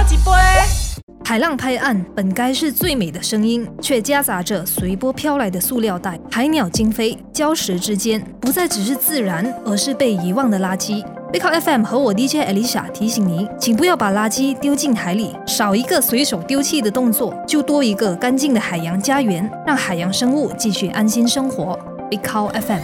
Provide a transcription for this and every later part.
几杯。 海浪拍岸本该是最美的声音，却夹杂着随波飘来的塑料袋、海鸟惊飞，礁石之间不再只是自然，而是被遗忘的垃圾。Big Hot FM 和我 DJ Alicia 提醒你，请不要把垃圾丢进海里，少一个随手丢弃的动作，就多一个干净的海洋家园，让海洋生物继续安心生活。Big Hot FM。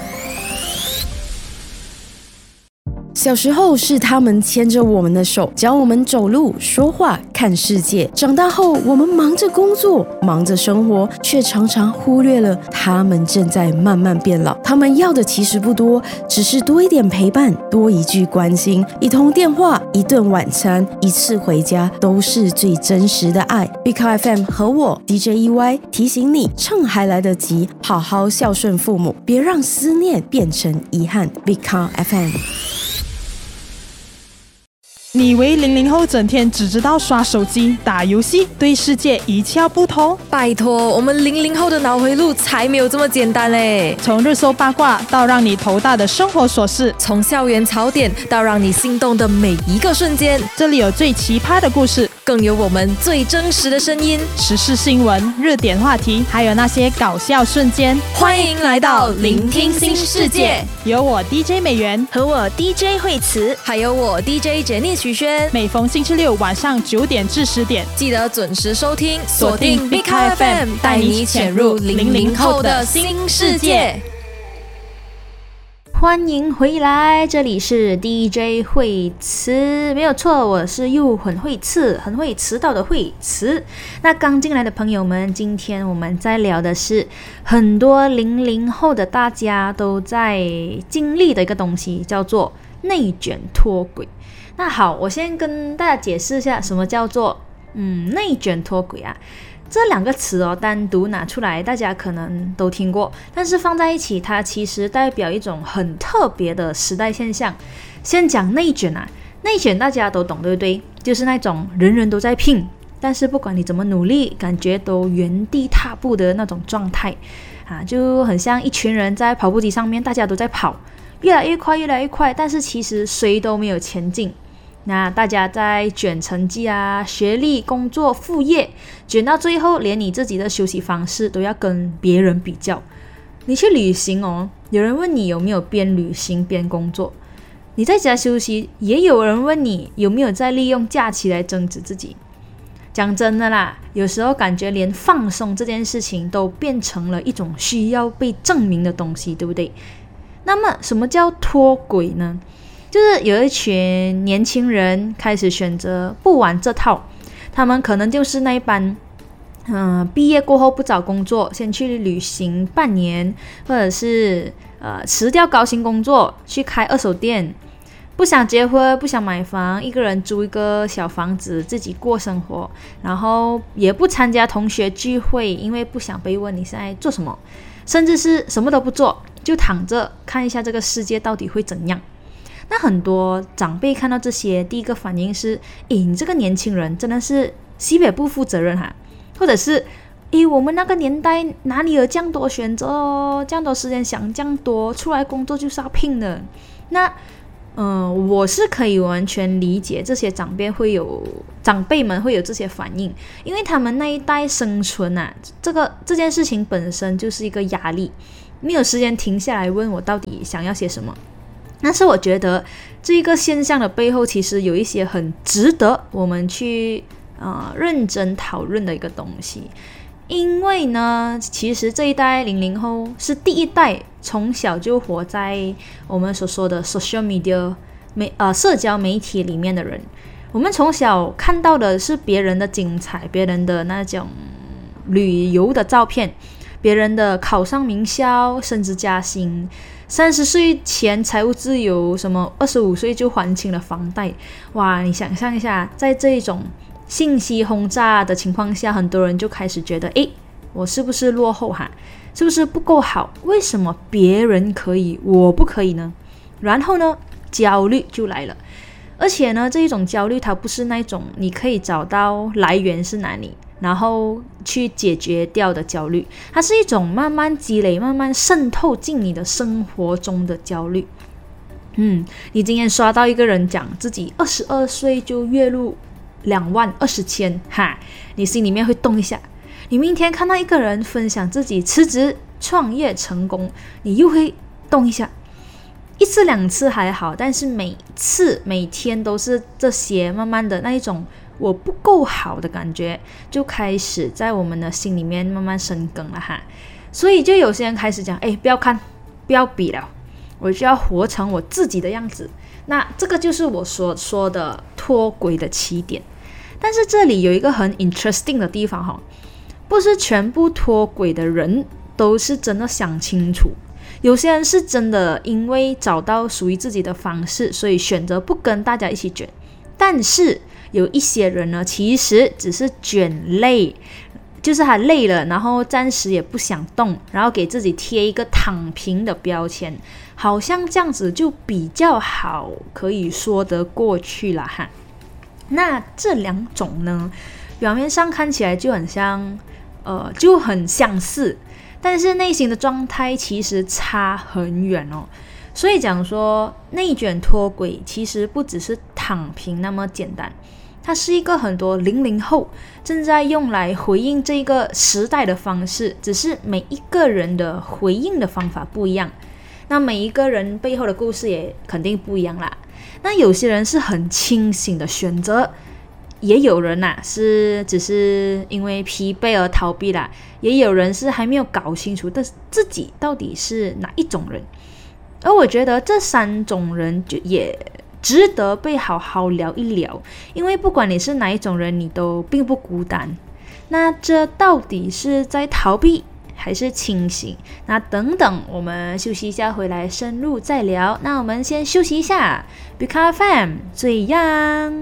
小时候是他们牵着我们的手，教我们走路、说话、看世界。长大后，我们忙着工作，忙着生活，却常常忽略了他们正在慢慢变老。他们要的其实不多，只是多一点陪伴，多一句关心，一通电话，一顿晚餐，一次回家，都是最真实的爱。Big Hot FM 和我 DJ EY 提醒你，趁还来得及，好好孝顺父母，别让思念变成遗憾。Big Hot FM。 你以为00后整天只知道刷手机、打游戏，对世界一窍不通？ 拜托，我们00后的脑回路才没有这么简单嘞！ 从热搜八卦到让你头大的生活琐事， 从校园槽点到让你心动的每一个瞬间， 这里有最奇葩的故事， 更有我们最真实的声音， 时事新闻、热点话题，还有那些搞笑瞬间。 欢迎来到聆听新世界， 有我 DJ 美元和我 DJ 惠慈， 还有我 DJ Jenny徐轩。 每逢星期六晚上9点至10点， 记得准时收听， 锁定 Big Hot FM， 带你潜入00后的新世界。 欢迎回来，这里是 DJ 惠慈，没有错，我是又很会刺、很会迟到的惠慈。那刚进来的朋友们，今天我们在聊的是很多00后的大家都在经历的一个东西，叫做内卷脱轨。那好，我先跟大家解释一下什么叫做内卷脱轨啊。这两个词单独拿出来大家可能都听过，但是放在一起它其实代表一种很特别的时代现象。先讲内卷啊，内卷大家都懂对不对？就是那种人人都在拼，但是不管你怎么努力，感觉都原地踏步的那种状态啊，就很像一群人在跑步机上面，大家都在跑，越来越快越来越快，但是其实谁都没有前进。那大家在卷成绩啊、学历、工作、副业，卷到最后连你自己的休息方式都要跟别人比较。你去旅行有人问你有没有边旅行边工作，你在家休息，也有人问你有没有在利用假期来增值自己。讲真的啦，有时候感觉连放松这件事情都变成了一种需要被证明的东西，对不对？那么什么叫脱轨呢？就是有一群年轻人开始选择不玩这套，他们可能就是那一班毕业过后不找工作，先去旅行半年，或者是辞掉高薪工作去开二手店，不想结婚，不想买房，一个人租一个小房子自己过生活，然后也不参加同学聚会，因为不想被问你现在做什么，甚至是什么都不做，就躺着看一下这个世界到底会怎样。那很多长辈看到这些，第一个反应是你这个年轻人真的是西北不负责任哈，或者是我们那个年代哪里有这样多选择这样多时间想这样多，出来工作就是要拼的。那我是可以完全理解这些长辈们会有这些反应，因为他们那一代生存啊，这件事情本身就是一个压力，没有时间停下来问我到底想要些什么。但是我觉得这个现象的背后其实有一些很值得我们去认真讨论的一个东西。因为呢，其实这一代00后是第一代从小就活在我们所说的 social media 社交媒体里面的人。我们从小看到的是别人的精彩，别人的那种旅游的照片，别人的考上名校，升职加薪，30岁前财务自由，什么25岁就还清了房贷。哇，你想象一下，在这种信息轰炸的情况下，很多人就开始觉得我是不是落后哈？是不是不够好？为什么别人可以我不可以呢？然后呢，焦虑就来了。而且呢，这一种焦虑它不是那种你可以找到来源是哪里，然后去解决掉的焦虑，它是一种慢慢积累、慢慢渗透进你的生活中的焦虑。你今天刷到一个人讲自己22岁就月入 2万、20千，你心里面会动一下。你明天看到一个人分享自己辞职创业成功，你又会动一下。1次2次还好，但是每天都是这些，慢慢的那一种我不够好的感觉就开始在我们的心里面慢慢生根了所以就有些人开始讲，不要看，不要比了，我就要活成我自己的样子。那这个就是我所说的脱轨的起点。但是这里有一个很 interesting 的地方不是全部脱轨的人都是真的想清楚，有些人是真的因为找到属于自己的方式，所以选择不跟大家一起卷。但是有一些人呢，其实只是卷累，就是他累了，然后暂时也不想动，然后给自己贴一个躺平的标签，好像这样子就比较好，可以说得过去了那这2种呢，表面上看起来就很像就很相似，但是内心的状态其实差很远所以讲说内卷脱轨其实不只是躺平那么简单，它是一个很多00后正在用来回应这个时代的方式，只是每一个人的回应的方法不一样，那每一个人背后的故事也肯定不一样啦。那有些人是很清醒的选择，也有人是只是因为疲惫而逃避啦，也有人是还没有搞清楚自己到底是哪一种人。而我觉得这3种人就也值得被好好聊一聊，因为不管你是哪一种人，你都并不孤单。那这到底是在逃避还是清醒？那等等我们休息一下回来深入再聊。那我们先休息一下， Bika FM 最样。